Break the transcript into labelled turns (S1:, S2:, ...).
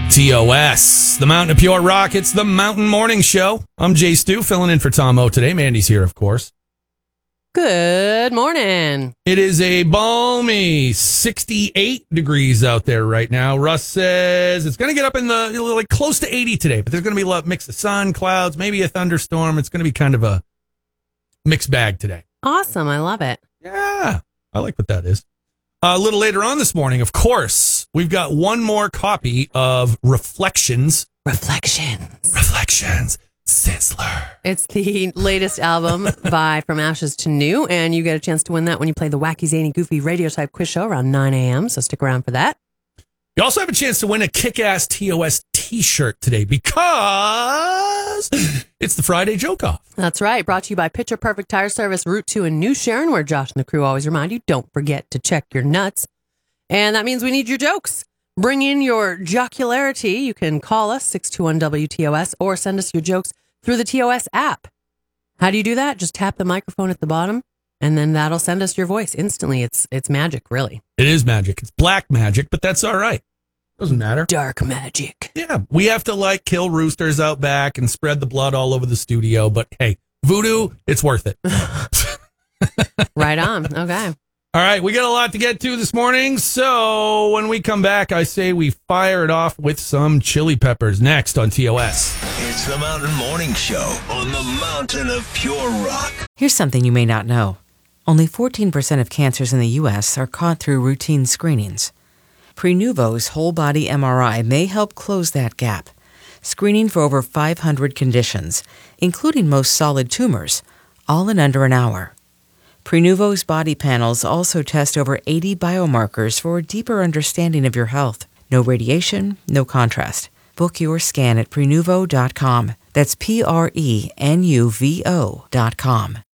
S1: TOS, the Mountain of Pure Rock. It's the Mountain Morning Show. I'm Jay Stu, filling in for Tom O today. Mandy's here, of course.
S2: Good morning.
S1: It is a balmy 68 degrees out there right now. Russ says it's going to get up in the like close to 80 today, but there's going to be a mix of sun, clouds, maybe a thunderstorm. It's going to be kind of a mixed bag today.
S2: Awesome. I love it.
S1: Yeah, I like what that is. A little later on this morning, of course, we've got one more copy of Reflections. Sizzler.
S2: It's the latest album by From Ashes to New, and you get a chance to win that when you play the wacky, zany, goofy radio type quiz show around 9 a.m., so stick around for that.
S1: You also have a chance to win a kick-ass TOS t-shirt today because it's the Friday Joke-Off.
S2: That's right. Brought to you by Picture Perfect Tire Service, Route 2 in New Sharon, where Josh and the crew always remind you, don't forget to check your nuts. And that means we need your jokes. Bring in your jocularity. You can call us, 621-WTOS, or send us your jokes through the TOS app. How do you do that? Just tap the microphone at the bottom, and then that'll send us your voice instantly. It's magic, really.
S1: It is magic. It's black magic, but that's all right. Doesn't matter.
S2: Dark magic.
S1: Yeah, we have to kill roosters out back and spread the blood all over the studio, but hey, voodoo, it's worth it.
S2: Right on. Okay.
S1: All right, we got a lot to get to this morning, so when we come back, I say we fire it off with some Chili Peppers next on TOS.
S3: It's the Mountain Morning Show on the Mountain of Pure Rock.
S4: Here's something you may not know. Only 14% of cancers in the U.S. are caught through routine screenings. Prenuvo's whole-body MRI may help close that gap, screening for over 500 conditions, including most solid tumors, all in under an hour. Prenuvo's body panels also test over 80 biomarkers for a deeper understanding of your health. No radiation, no contrast. Book your scan at Prenuvo.com. That's Prenuvo.com.